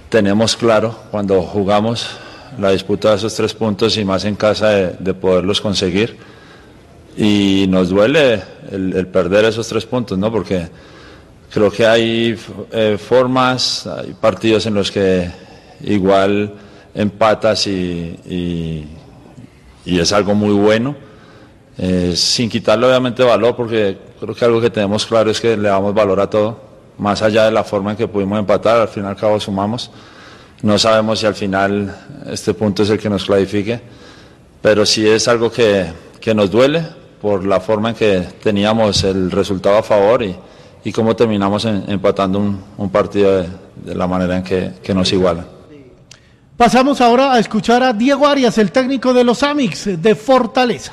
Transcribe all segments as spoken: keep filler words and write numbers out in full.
tenemos claro cuando jugamos la disputa de esos tres puntos y más en casa de, de poderlos conseguir. Y nos duele el, el perder esos tres puntos, ¿no? Porque creo que hay eh, formas, hay partidos en los que igual empatas y, y, y es algo muy bueno, eh, sin quitarle obviamente valor, porque creo que algo que tenemos claro es que le damos valor a todo, más allá de la forma en que pudimos empatar, al fin y al cabo sumamos. No sabemos si al final este punto es el que nos clasifique, pero sí es algo que, que nos duele por la forma en que teníamos el resultado a favor y, y cómo terminamos en, empatando un, un partido de, de la manera en que, que nos iguala. Pasamos ahora a escuchar a Diego Arias, el técnico de los Amix de Fortaleza.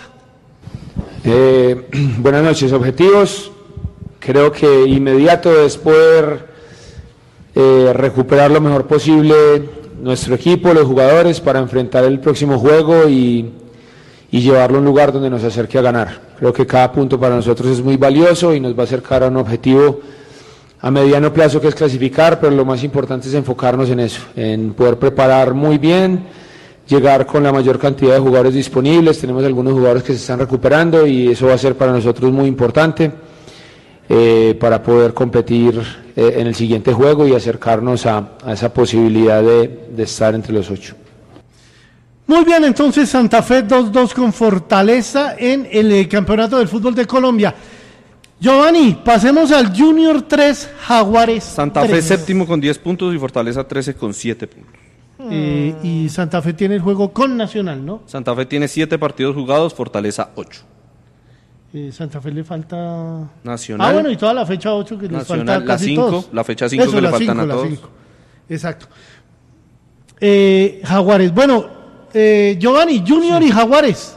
Eh, buenas noches. Objetivos, creo que inmediato es poder eh, recuperar lo mejor posible nuestro equipo, los jugadores, para enfrentar el próximo juego y, y llevarlo a un lugar donde nos acerque a ganar. Creo que cada punto para nosotros es muy valioso y nos va a acercar a un objetivo a mediano plazo, que es clasificar, pero lo más importante es enfocarnos en eso, en poder preparar muy bien, llegar con la mayor cantidad de jugadores disponibles. Tenemos algunos jugadores que se están recuperando y eso va a ser para nosotros muy importante eh, para poder competir eh, en el siguiente juego y acercarnos a, a esa posibilidad de, de estar entre los ocho. Muy bien, entonces Santa Fe dos dos con Fortaleza en el eh, Campeonato del Fútbol de Colombia. Giovanni, pasemos al Junior tres, Jaguares Santa Fe tres. Séptimo con diez puntos y Fortaleza trece con siete puntos. Eh, y Santa Fe tiene el juego con Nacional, ¿no? Santa Fe tiene siete partidos jugados, Fortaleza ocho. Eh, Santa Fe le falta... Nacional. Ah, bueno, y toda la fecha ocho que les Nacional, falta la casi cinco, todos. la fecha cinco que le faltan a todos. cinco. Exacto. Eh, Jaguares, bueno, eh, Giovanni, Junior sí. y Jaguares.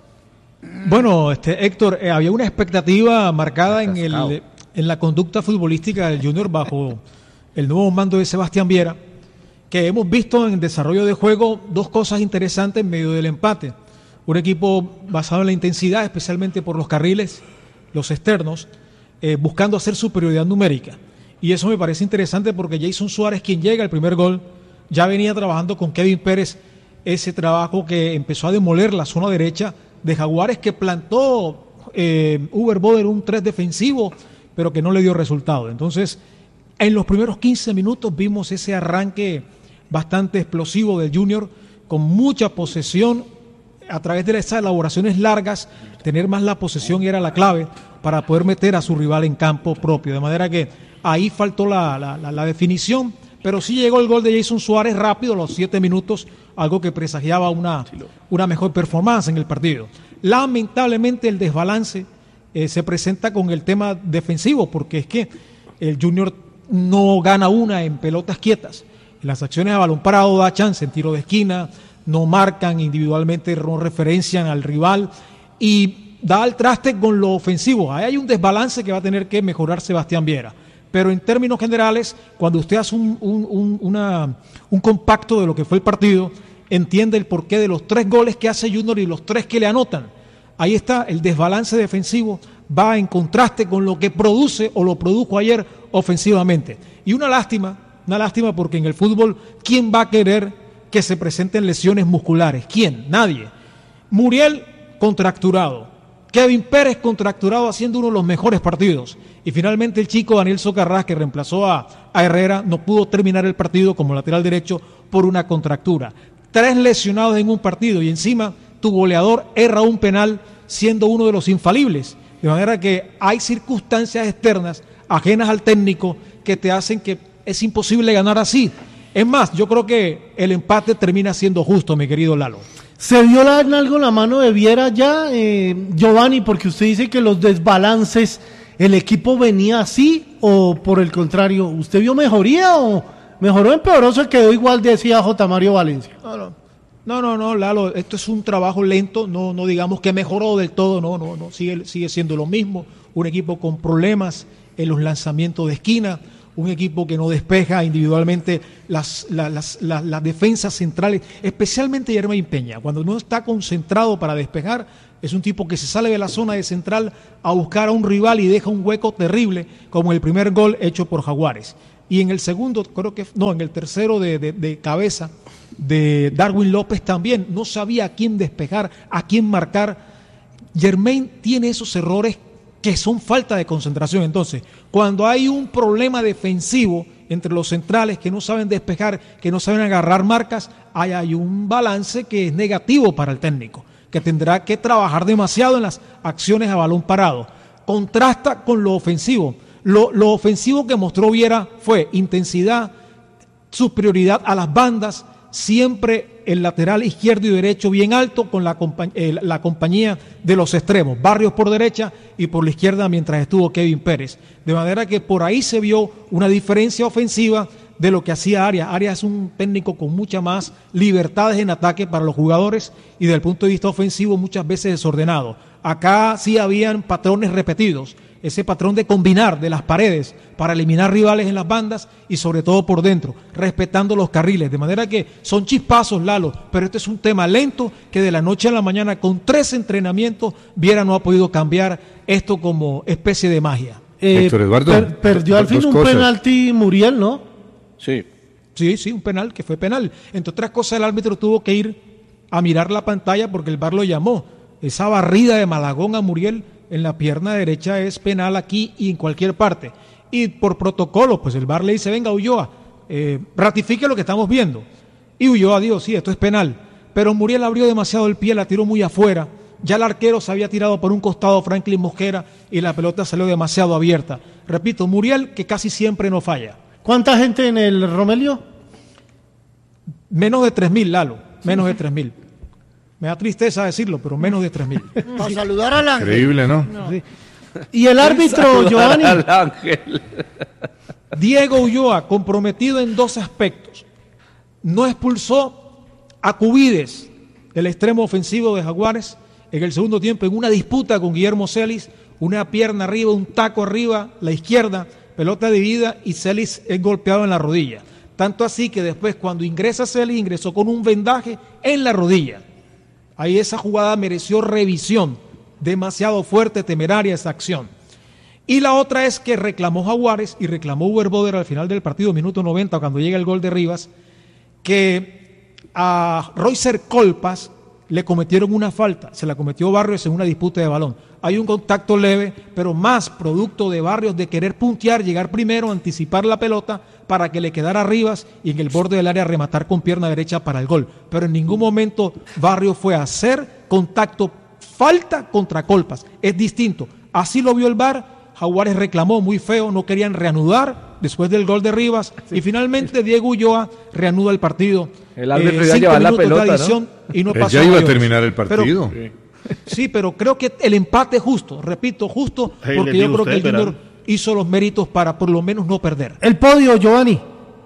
Bueno, este Héctor, eh, había una expectativa marcada en, el, en la conducta futbolística del Junior bajo el nuevo mando de Sebastián Viera, que hemos visto en el desarrollo de juego dos cosas interesantes en medio del empate. Un equipo basado en la intensidad, especialmente por los carriles, los externos, eh, buscando hacer superioridad numérica. Y eso me parece interesante porque Jason Suárez, quien llega al primer gol, ya venía trabajando con Kevin Pérez ese trabajo que empezó a demoler la zona derecha de Jaguares, que plantó eh, Uber Boder un tres defensivo, pero que no le dio resultado. Entonces, en los primeros quince minutos vimos ese arranque bastante explosivo del Junior, con mucha posesión, a través de esas elaboraciones largas, tener más la posesión era la clave para poder meter a su rival en campo propio, de manera que ahí faltó la, la, la, la definición, pero sí llegó el gol de Jason Suárez rápido, a los siete minutos, algo que presagiaba una, una mejor performance en el partido. Lamentablemente el desbalance eh, se presenta con el tema defensivo, porque es que el Junior no gana una en pelotas quietas. Las acciones a balón parado da chance en tiro de esquina, no marcan individualmente, no referencian al rival y da al traste con lo ofensivo. Ahí hay un desbalance que va a tener que mejorar Sebastián Viera. Pero en términos generales, cuando usted hace un, un, un, una, un compacto de lo que fue el partido, entiende el porqué de los tres goles que hace Junior y los tres que le anotan. Ahí está, el desbalance defensivo va en contraste con lo que produce o lo produjo ayer ofensivamente. Y una lástima, una lástima porque en el fútbol, ¿quién va a querer que se presenten lesiones musculares? ¿Quién? Nadie. Muriel contracturado, Kevin Pérez contracturado haciendo uno de los mejores partidos. Y finalmente el chico Daniel Socarrás, que reemplazó a, a Herrera, no pudo terminar el partido como lateral derecho por una contractura. Tres lesionados en un partido y encima tu goleador erra un penal siendo uno de los infalibles. De manera que hay circunstancias externas ajenas al técnico que te hacen que es imposible ganar así. Es más, yo creo que el empate termina siendo justo, mi querido Lalo. ¿Se vio la, en algo la mano de Viera ya, eh, Giovanni? Porque usted dice que los desbalances, ¿el equipo venía así o por el contrario? ¿Usted vio mejoría o mejoró, empeoró, se quedó igual, decía J. Mario Valencia? No, no, no, no, no, Lalo, esto es un trabajo lento, no, no digamos que mejoró del todo, no, no, no, sigue, sigue siendo lo mismo, un equipo con problemas en los lanzamientos de esquina, un equipo que no despeja individualmente las, las, las, las, las defensas centrales, especialmente Yermain Peña. Cuando no está concentrado para despejar, es un tipo que se sale de la zona de central a buscar a un rival y deja un hueco terrible, como el primer gol hecho por Jaguares. y en el segundo, creo que, no, en el tercero de, de, de cabeza de Darwin López también, no sabía a quién despejar, a quién marcar. Germain tiene esos errores que son falta de concentración. Entonces, cuando hay un problema defensivo entre los centrales que no saben despejar, que no saben agarrar marcas, hay, hay un balance que es negativo para el técnico, que tendrá que trabajar demasiado en las acciones a balón parado. Contrasta con lo ofensivo. Lo, lo ofensivo que mostró Viera fue intensidad, superioridad a las bandas, siempre el lateral izquierdo y derecho bien alto con la, compa- eh, la compañía de los extremos, Barrios por derecha y por la izquierda mientras estuvo Kevin Pérez. De manera que por ahí se vio una diferencia ofensiva de lo que hacía Arias. Arias es un técnico con muchas más libertades en ataque para los jugadores y desde el punto de vista ofensivo muchas veces desordenado. Acá sí habían patrones repetidos, ese patrón de combinar de las paredes para eliminar rivales en las bandas y sobre todo por dentro, respetando los carriles, de manera que son chispazos, Lalo, pero este es un tema lento que de la noche a la mañana con tres entrenamientos Viera no ha podido cambiar esto como especie de magia. Eh, Héctor Eduardo, per- perdió al fin un cosas. penalti Muriel, ¿no? Sí. Sí, sí, un penal que fue penal. Entre otras cosas el árbitro tuvo que ir a mirar la pantalla porque el V A R lo llamó. Esa barrida de Malagón a Muriel en la pierna derecha es penal aquí y en cualquier parte. Y por protocolo, pues el V A R le dice, venga Ulloa, eh, ratifique lo que estamos viendo. Y Ulloa dijo, sí, esto es penal. Pero Muriel abrió demasiado el pie, la tiró muy afuera. Ya el arquero se había tirado por un costado Franklin Mosquera y la pelota salió demasiado abierta. Repito, Muriel que casi siempre no falla. ¿Cuánta gente en el Romelio? Menos de tres mil, Lalo, menos de tres mil. Me da tristeza decirlo, pero menos de tres mil. Para saludar al ángel. Increíble, ¿no? no. Sí. Y el árbitro, Giovanni. Al ángel. Diego Ulloa, comprometido en dos aspectos. No expulsó a Cubides, el extremo ofensivo de Jaguares, en el segundo tiempo en una disputa con Guillermo Celis, una pierna arriba, un taco arriba, la izquierda, pelota dividida y Celis es golpeado en la rodilla. Tanto así que después cuando ingresa Celis, ingresó con un vendaje en la rodilla. Ahí esa jugada mereció revisión, demasiado fuerte, temeraria esa acción. Y la otra es que reclamó Jaguares y reclamó Uber Boder al final del partido, minuto noventa, cuando llega el gol de Rivas, que a Roycer Colpas le cometieron una falta, se la cometió Barrios en una disputa de balón. Hay un contacto leve, pero más producto de Barrios de querer puntear, llegar primero, anticipar la pelota para que le quedara a Rivas y en el borde del área rematar con pierna derecha para el gol. Pero en ningún momento Barrios fue a hacer contacto, falta contra Colpas. Es distinto. Así lo vio el V A R. Jaguares reclamó muy feo, no querían reanudar después del gol de Rivas sí. Y finalmente Diego Ulloa reanuda el partido. El árbitro iba a llevar la pelota, ¿no? Y no Él pasó ya iba a mayores. terminar el partido. Pero, sí, pero creo que el empate es justo, repito, justo, hey, porque yo creo usted, que el Junior verán. hizo los méritos para por lo menos no perder. El podio, Giovanni.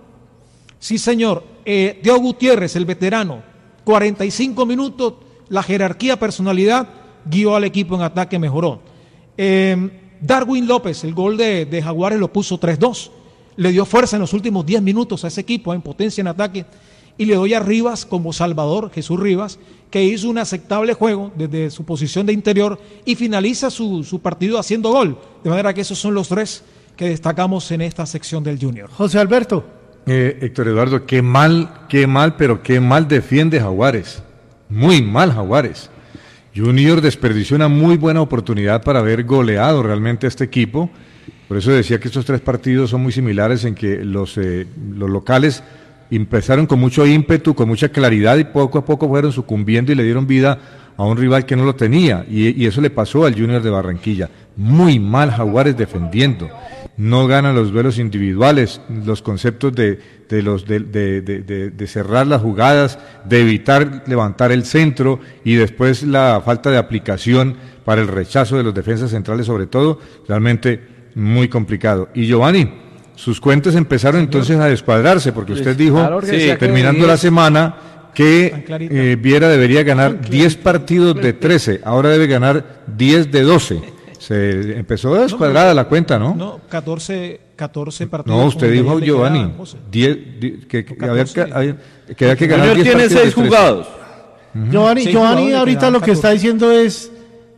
Sí, señor. Eh, Diego Gutiérrez, el veterano, cuarenta y cinco minutos, la jerarquía, personalidad, guió al equipo en ataque, mejoró. Eh, Darwin López, el gol de, de Jaguares lo puso tres dos. Le dio fuerza en los últimos diez minutos a ese equipo, en potencia en ataque. Y le doy a Rivas como Salvador, Jesús Rivas, que hizo un aceptable juego desde su posición de interior y finaliza su, su partido haciendo gol. De manera que esos son los tres que destacamos en esta sección del Junior. José Alberto. Eh, Héctor Eduardo, qué mal, qué mal, pero qué mal defiende Jaguares. Muy mal Jaguares. Junior desperdició una muy buena oportunidad para haber goleado realmente a este equipo. Por eso decía que estos tres partidos son muy similares en que los, eh, los locales empezaron con mucho ímpetu, con mucha claridad y poco a poco fueron sucumbiendo y le dieron vida a un rival que no lo tenía. Y, y eso le pasó al Junior de Barranquilla. Muy mal Jaguares defendiendo. No ganan los duelos individuales, los conceptos de, de, los, de, de, de, de cerrar las jugadas, de evitar levantar el centro y después la falta de aplicación para el rechazo de los defensas centrales sobre todo, realmente muy complicado. Y Giovanni, sus cuentas empezaron entonces a descuadrarse porque usted dijo, claro sí, terminando la semana, que eh, Viera debería ganar diez partidos de trece, ahora debe ganar diez de doce. Se empezó descuadrada la cuenta, ¿no? No, catorce, catorce partidos. No, usted dijo, Giovanni, diez, que, que, había que, había, que había que ganar diez tiene seis jugados. Uh-huh. Giovanni, seis Giovanni ahorita lo que está diciendo es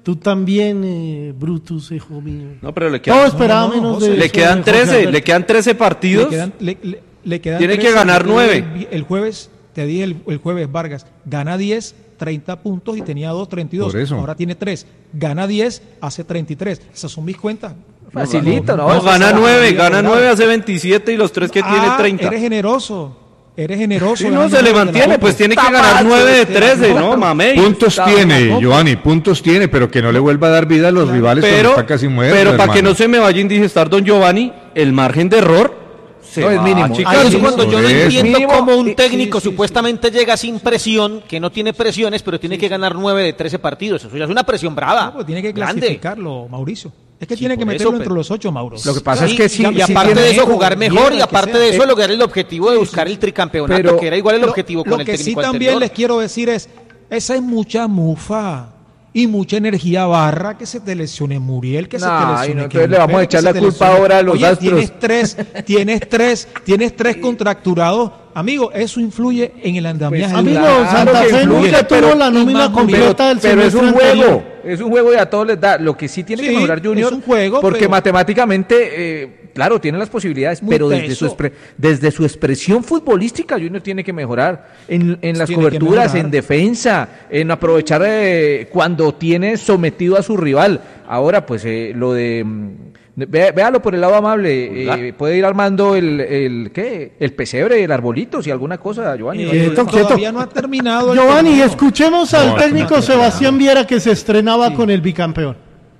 Tú también, eh, Brutus, hijo mío. No, pero le quedan, Todo esperaba no, no, menos José, de le eso, quedan de Jorge trece, Alberto. le quedan trece partidos. Le quedan, le, le, le quedan Tiene que trece, ganar porque nueve. El, el jueves, te dije el, el jueves, Vargas, gana diez, treinta puntos y tenía dos, treinta y dos. Por eso. Ahora tiene tres. Gana diez, hace treinta y tres. Esas son mis cuentas. Facilito, ¿no? No, Eso gana está- nueve, gana nueve, hace veintisiete y los tres que Ah, tiene treinta. Eres generoso. Eres generoso. Si no ganando se le nueve de la mantiene, Copa. pues tiene que Está ganar mal, nueve de este, trece, no. ¿no, mamey? Puntos Está tiene, bien, ¿no? Giovanni, puntos tiene, pero que no le vuelva a dar vida a los rivales cuando Pero, está casi muerto. pero para que hermano. no se me vaya a indigestar don Giovanni, el margen de error se No, es va mínimo. achicando. Ahí es cuando yo no Por eso. entiendo Mínimo, cómo un sí, técnico sí, sí, supuestamente llega sin presión, que no tiene presiones, pero tiene que ganar nueve de trece partidos. Eso ya es una presión brava. No, pues tiene que grande. clasificarlo, Mauricio. Es que Sí, tiene que por meterlo eso, entre pero- los ocho, Mauro. Lo que pasa Sí, es que sí. y sí aparte tiene- de eso, jugar mejor Mierda, y que aparte sea. de eso, Eh, lograr el objetivo de buscar el tricampeonato, Pero que era igual el lo- objetivo lo con el que sí técnico también anterior. les quiero decir es, esa es mucha mufa y mucha energía barra, que se te lesione Muriel, que se Nah, te y lesione no, entonces le vamos a Kempe, echar que la se te culpa lesione- ahora a los Oye, astros. tienes tres, tienes tres, tienes tres contracturados. Amigo, eso influye en el andamiaje. Amigo, del- Claro Santa que Fe influye, nunca tuvo pero- la y nómina más Muriel, completa del Pero es semestre un juego, anterior. es un juego y a todos les da. Lo que sí tiene que Sí, mejorar Junior, es un juego, porque pero- matemáticamente, eh, claro, tiene las posibilidades, Muy pero desde teso. su, expre- desde su expresión futbolística Junior tiene que mejorar en, en las Tiene que coberturas, mejorar. en defensa, en aprovechar eh, cuando tiene sometido a su rival. Ahora, pues eh, lo de... mm, Ve- véalo por el lado amable, eh, puede ir armando el, el ¿qué? El pesebre, el arbolito, si alguna cosa, Giovanni. Eh, no hay Quieto, problema. todavía no ha terminado. el Giovanni, torneo. escuchemos al No, técnico no, no, Sebastián Viera, que se estrenaba con el bicampeón.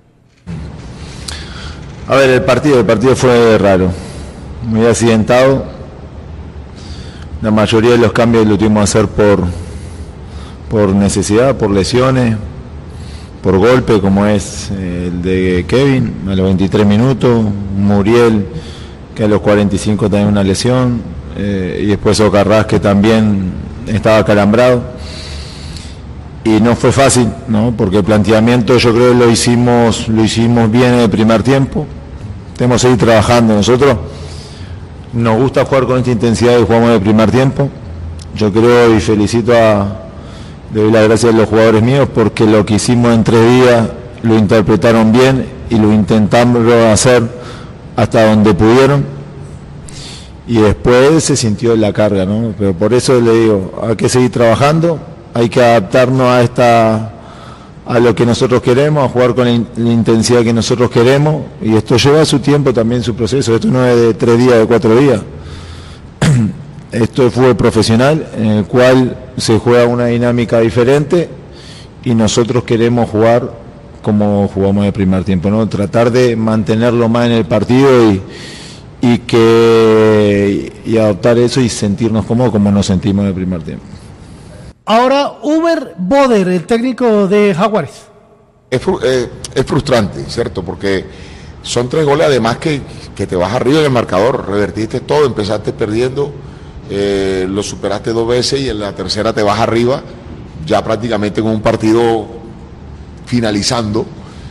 A ver, el partido, el partido fue raro, muy accidentado. La mayoría de los cambios lo tuvimos que hacer por, por necesidad, por lesiones, por golpe, como es eh, el de Kevin a los veintitrés minutos, Muriel que a los cuarenta y cinco también una lesión, eh, y después Ocarrás, que también estaba acalambrado. Y no fue fácil, ¿no? Porque el planteamiento yo creo que lo hicimos, lo hicimos bien en el primer tiempo. Tenemos que seguir trabajando. Nosotros nos gusta jugar con esta intensidad que jugamos en el primer tiempo. Yo creo y felicito a, le doy las gracias a los jugadores míos porque lo que hicimos en tres días lo interpretaron bien y lo intentamos hacer hasta donde pudieron. Y después se sintió la carga, ¿no? Pero por eso le digo, hay que seguir trabajando, hay que adaptarnos a esta a lo que nosotros queremos, a jugar con la, in- la intensidad que nosotros queremos, y esto lleva su tiempo también, su proceso. Esto no es de tres días, de cuatro días. Esto es fútbol profesional en el cual se juega una dinámica diferente y nosotros queremos jugar como jugamos en el primer tiempo, ¿no? Tratar de mantenerlo más en el partido y, y que y adoptar eso y sentirnos cómodos como nos sentimos en el primer tiempo. Ahora, Uber Boder, el técnico de Jaguares. Es, fru- eh, es frustrante, ¿cierto? Porque son tres goles además que, que te vas arriba en el marcador, revertiste todo, empezaste perdiendo, eh, lo superaste dos veces y en la tercera te vas arriba, ya prácticamente con un partido finalizando.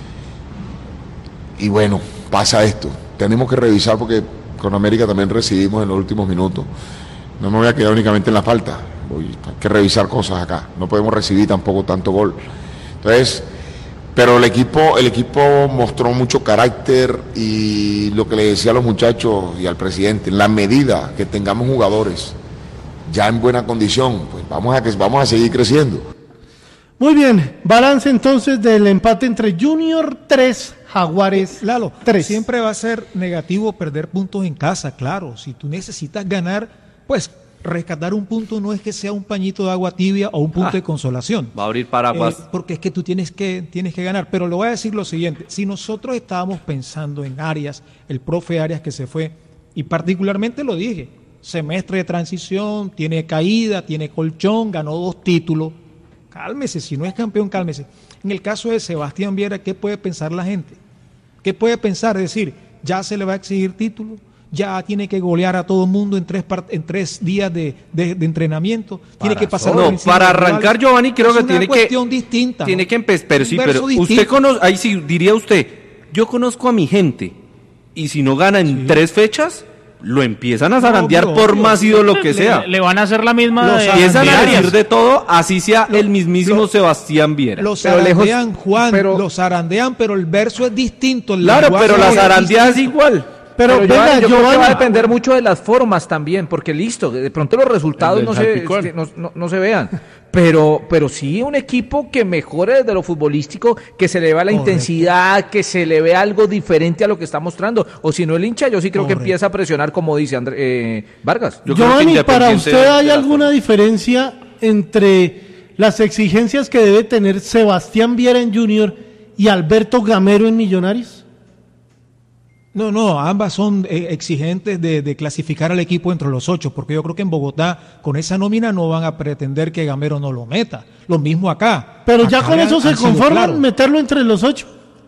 Y bueno, pasa esto. Tenemos que revisar porque con América también recibimos en los últimos minutos. No me voy a quedar únicamente en la falta. Voy- hay que revisar cosas acá. No podemos recibir tampoco tanto gol. Entonces, pero el equipo, el equipo mostró mucho carácter y lo que le decía a los muchachos y al presidente, en la medida que tengamos jugadores ya en buena condición, pues vamos a que vamos a seguir creciendo. Muy bien, balance entonces del empate entre Junior tres, Jaguares Lalo, tres. siempre va a ser negativo perder puntos en casa, claro. Si tú necesitas ganar, pues rescatar un punto no es que sea un pañito de agua tibia o un punto Ah, de consolación. Va a abrir paraguas. Eh, porque es que tú tienes que, tienes que ganar. Pero le voy a decir lo siguiente, si nosotros estábamos pensando en Arias, el profe Arias que se fue, y particularmente lo dije, semestre de transición, tiene caída, tiene colchón, ganó dos títulos, cálmese, si no es campeón, cálmese. En el caso de Sebastián Viera, ¿qué puede pensar la gente? ¿Qué puede pensar? Es decir, ya se le va a exigir título, ya tiene que golear a todo el mundo en tres, part- en tres días de, de- de entrenamiento, tiene que pasar por No, encima para de los arrancar, rivales. Giovanni, creo Es que una tiene que. cuestión distinta. Tiene ¿no? que empezar. Pero Un sí, verso pero distinto. usted conoce. Ahí sí diría usted, yo conozco a mi gente, y si no gana en tres fechas, lo empiezan a zarandear no, por más ídolo que sea. Le, le van a hacer la misma. Los empiezan a decir de todo, así sea lo, el mismísimo lo, Sebastián Viera. Los zarandean, lejos, Juan, pero, los zarandean, pero el verso es distinto. Claro, pero la zarandea es igual. Pero, pero venga, yo, yo creo que va a depender mucho de las formas también, porque listo, de pronto los resultados no se, no, no, no se vean, pero, pero sí un equipo que mejore desde lo futbolístico, que se le vea la Correcto. intensidad, que se le vea algo diferente a lo que está mostrando, o si no el hincha, yo sí creo Correcto. que empieza a presionar, como dice André, eh, Vargas. Yo Giovanni, ¿para usted hay alguna diferencia entre las exigencias que debe tener Sebastián Viera en Junior y Alberto Gamero en Millonarios? No, no, ambas son eh, exigentes de, de clasificar al equipo entre los ocho, porque yo creo que en Bogotá con esa nómina no van a pretender que Gamero no lo meta. Lo mismo acá. Pero acá ya con eso se conforman claro. meterlo entre los ocho.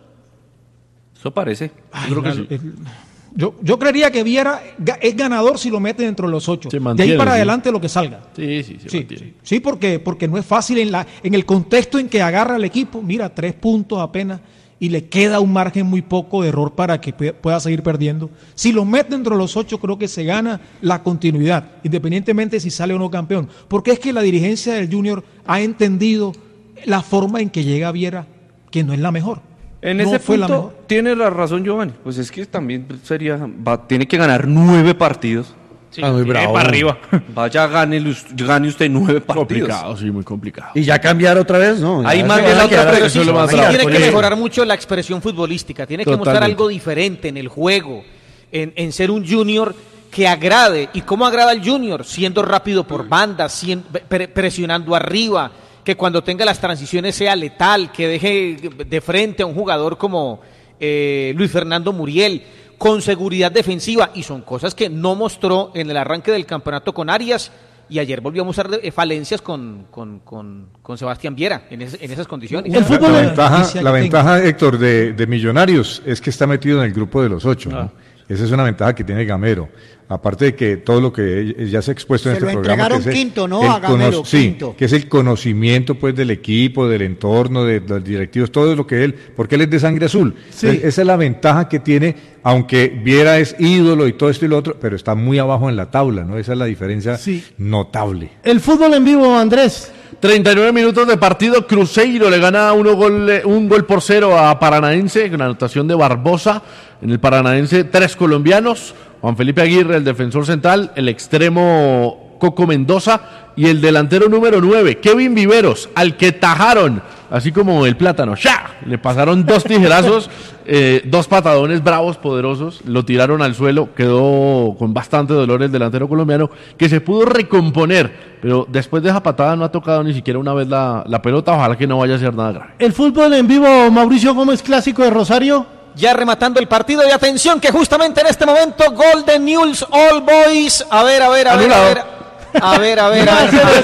Eso parece. Ay, yo, creo que sí. el, yo, yo creería que Viera es ganador si lo mete dentro de los ocho. De ahí para ¿sí? adelante lo que salga. Sí, sí, se sí, mantiene. Sí, sí porque, porque no es fácil en, la, en el contexto en que agarra el equipo. Mira, tres puntos apenas. Y le queda un margen muy poco de error para que pueda seguir perdiendo. Si lo mete dentro de los ocho, creo que se gana la continuidad, independientemente si sale o no campeón. Porque es que la dirigencia del Junior ha entendido la forma en que llega Viera, que no es la mejor. En no ese fue punto la mejor. Tiene la razón Giovanni, pues es que también sería, va, tiene que ganar nueve partidos. Sí, ah, muy bravo. Para arriba. Vaya, gane, gane usted nueve partidos. Complicado, sí, muy complicado. Y ya cambiar otra vez, ¿no? Ahí más bien la otra presión. Sí, más tiene que mejorar mucho la expresión futbolística, tiene Totalmente. que mostrar algo diferente en el juego, en, en ser un Junior que agrade. ¿Y cómo agrada el Junior? Siendo rápido por banda, siendo, pre- presionando arriba, que cuando tenga las transiciones sea letal, que deje de frente a un jugador como eh, Luis Fernando Muriel, con seguridad defensiva, y son cosas que no mostró en el arranque del campeonato con Arias, y ayer volvió a mostrar falencias con, con, con, con Sebastián Viera en, ese, en esas condiciones. El fútbol la, la ventaja, la ventaja Héctor, de, de Millonarios es que está metido en el grupo de los ocho, ah. ¿no? Esa es una ventaja que tiene Gamero. Aparte de que todo lo que ya se ha expuesto en se este programa. Se lo entregaron quinto, ¿no? A Gamero, sí, quinto. Que es el conocimiento pues del equipo, del entorno, de, de los directivos, todo lo que él, porque él es de sangre azul. Sí. Entonces, esa es la ventaja que tiene, aunque Viera es ídolo y todo esto y lo otro, pero está muy abajo en la tabla, ¿no? Esa es la diferencia sí. notable. El fútbol en vivo, Andrés. treinta y nueve minutos de partido, Cruzeiro le gana uno gol, un gol por cero a Paranaense, con anotación de Barbosa. En el Paranaense, tres colombianos, Juan Felipe Aguirre, el defensor central, el extremo Coco Mendoza y el delantero número nueve, Kevin Viveros, al que tajaron, así como el plátano, ¡ya! Le pasaron dos tijerazos, eh, dos patadones bravos, poderosos, lo tiraron al suelo, quedó con bastante dolor el delantero colombiano, que se pudo recomponer, pero después de esa patada no ha tocado ni siquiera una vez la, la pelota, ojalá que no vaya a ser nada grave. El fútbol en vivo, Mauricio Gómez, clásico de Rosario. Ya rematando el partido, y atención que justamente en este momento Golden News All Boys, a ver, a ver, a ver, a ver, a ver, a ver, a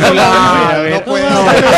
ver, no puede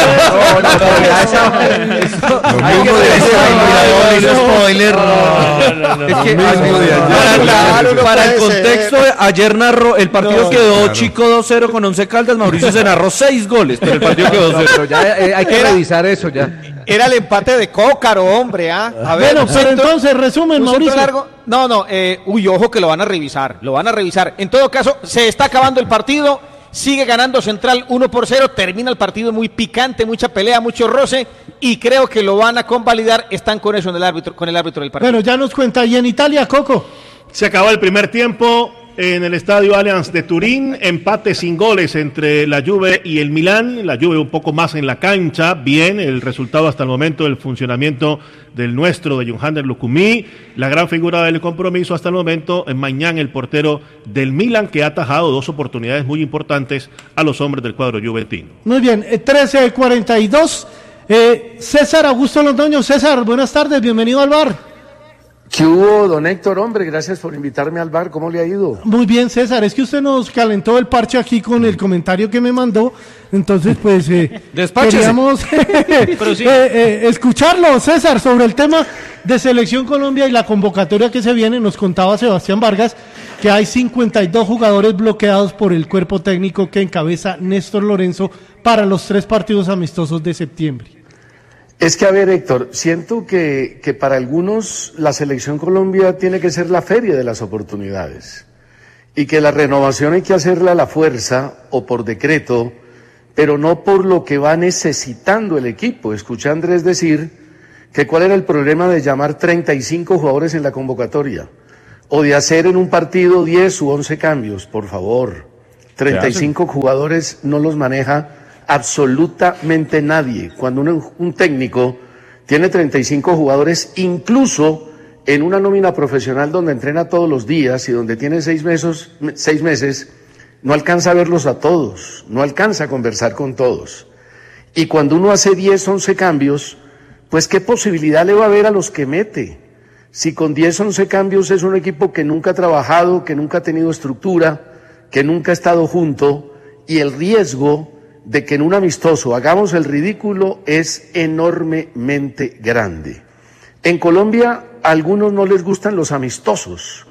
ser, spoiler, es que para el contexto, ayer narró, el partido quedó Chico dos cero con Once Caldas, Mauricio se narró seis goles, pero el partido quedó dos cero. Ya hay que revisar eso ya. Era el empate de Cócaro, hombre, ¿ah? ¿eh? A ver, bueno, pero centro, entonces, resumen, Mauricio. Largo. No, no, eh, uy, ojo que lo van a revisar, lo van a revisar. En todo caso, se está acabando el partido, sigue ganando Central uno por cero, termina el partido muy picante, mucha pelea, mucho roce, y creo que lo van a convalidar, están con eso en el árbitro, con el árbitro del partido. Bueno, ya nos cuenta, y en Italia, Coco. Se acabó el primer tiempo. En el estadio Allianz de Turín, empate sin goles entre la Juve y el Milán, la Juve un poco más en la cancha, bien, el resultado hasta el momento del funcionamiento del nuestro, de Johanner Lucumí, la gran figura del compromiso hasta el momento, en Mañán, el portero del Milán, que ha atajado dos oportunidades muy importantes a los hombres del cuadro juventino. Muy bien, eh, trece cuarenta y dos, eh, César Augusto Londoño. César, buenas tardes, bienvenido al bar. ¿Qué hubo, don Héctor? Hombre, gracias por invitarme al bar. ¿Cómo le ha ido? Muy bien, César. Es que usted nos calentó el parche aquí con el comentario que me mandó. Entonces, pues, eh, queríamos sí. eh, eh, escucharlo, César, sobre el tema de Selección Colombia y la convocatoria que se viene. Nos contaba Sebastián Vargas que hay cincuenta y dos jugadores bloqueados por el cuerpo técnico que encabeza Néstor Lorenzo para los tres partidos amistosos de septiembre. Es que, a ver, Héctor, siento que, que para algunos la Selección Colombia tiene que ser la feria de las oportunidades. y que la renovación hay que hacerla a la fuerza o por decreto, pero no por lo que va necesitando el equipo. Escuché a Andrés decir que cuál era el problema de llamar treinta y cinco jugadores en la convocatoria, o de hacer en un partido diez u once cambios, por favor. treinta y cinco jugadores no los maneja absolutamente nadie. Cuando un, un técnico tiene treinta y cinco jugadores, incluso en una nómina profesional donde entrena todos los días y donde tiene seis meses, seis meses, no alcanza a verlos a todos, no alcanza a conversar con todos. Y cuando uno hace diez, once cambios, pues ¿qué posibilidad le va a haber a los que mete? Si con diez, once cambios es un equipo que nunca ha trabajado, que nunca ha tenido estructura, que nunca ha estado junto, y el riesgo de que en un amistoso hagamos el ridículo es enormemente grande. En Colombia a algunos no les gustan los amistosos.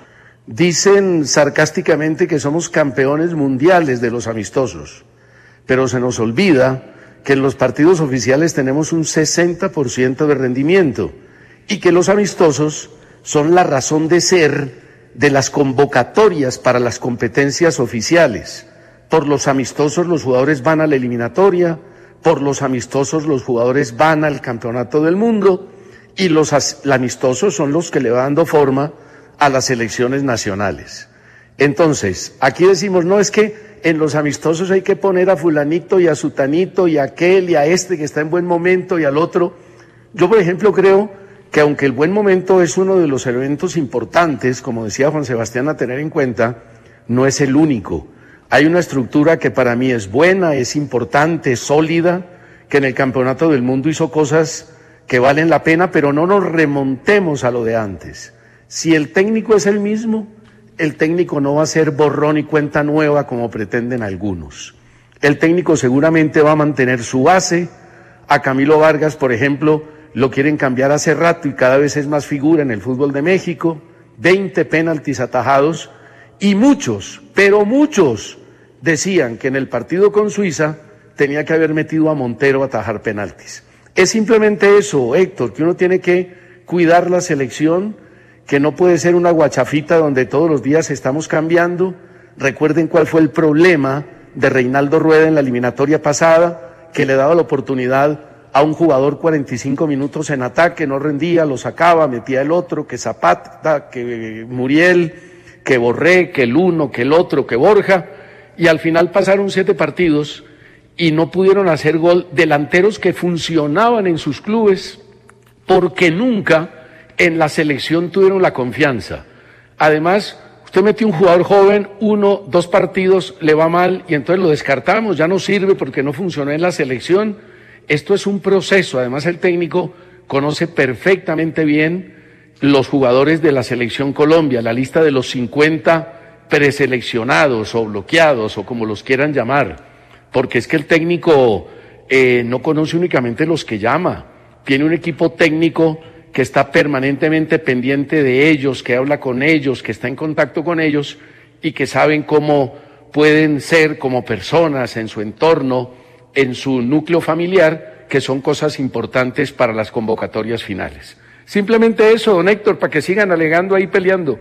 Dicen sarcásticamente que somos campeones mundiales de los amistosos, pero se nos olvida que en los partidos oficiales tenemos un sesenta por ciento de rendimiento y que los amistosos son la razón de ser de las convocatorias para las competencias oficiales. Por los amistosos los jugadores van a la eliminatoria, por los amistosos los jugadores van al campeonato del mundo y los amistosos son los que le van dando forma a las selecciones nacionales. Entonces, aquí decimos, no, es que en los amistosos hay que poner a fulanito y a sutanito y a aquel y a este que está en buen momento y al otro. Yo, por ejemplo, creo que aunque el buen momento es uno de los elementos importantes, como decía Juan Sebastián, a tener en cuenta, no es el único. Hay una estructura que para mí es buena, es importante, es sólida, que en el Campeonato del Mundo hizo cosas que valen la pena, pero no nos remontemos a lo de antes. Si el técnico es el mismo, el técnico no va a ser borrón y cuenta nueva como pretenden algunos. El técnico seguramente va a mantener su base. A Camilo Vargas, por ejemplo, lo quieren cambiar hace rato y cada vez es más figura en el fútbol de México. veinte penaltis atajados y muchos, pero muchos, decían que en el partido con Suiza tenía que haber metido a Montero a atajar penaltis. Es simplemente eso, Héctor, que uno tiene que cuidar la selección, que no puede ser una guachafita donde todos los días estamos cambiando. Recuerden cuál fue el problema de Reinaldo Rueda en la eliminatoria pasada, que le daba la oportunidad a un jugador cuarenta y cinco minutos en ataque, no rendía, lo sacaba, metía el otro, que Zapata, que Muriel, que Borré, que el uno, que el otro, que Borja, y al final pasaron siete partidos y no pudieron hacer gol, delanteros que funcionaban en sus clubes porque nunca en la selección tuvieron la confianza. Además, usted mete un jugador joven, uno, dos partidos, le va mal y entonces lo descartamos, ya no sirve porque no funcionó en la selección. Esto es un proceso, además el técnico conoce perfectamente bien los jugadores de la selección Colombia, la lista de los cincuenta preseleccionados o bloqueados o como los quieran llamar, porque es que el técnico eh, no conoce únicamente los que llama, tiene un equipo técnico que está permanentemente pendiente de ellos, que habla con ellos, que está en contacto con ellos y que saben cómo pueden ser como personas en su entorno, en su núcleo familiar, que son cosas importantes para las convocatorias finales. Simplemente eso, don Héctor, para que sigan alegando ahí peleando.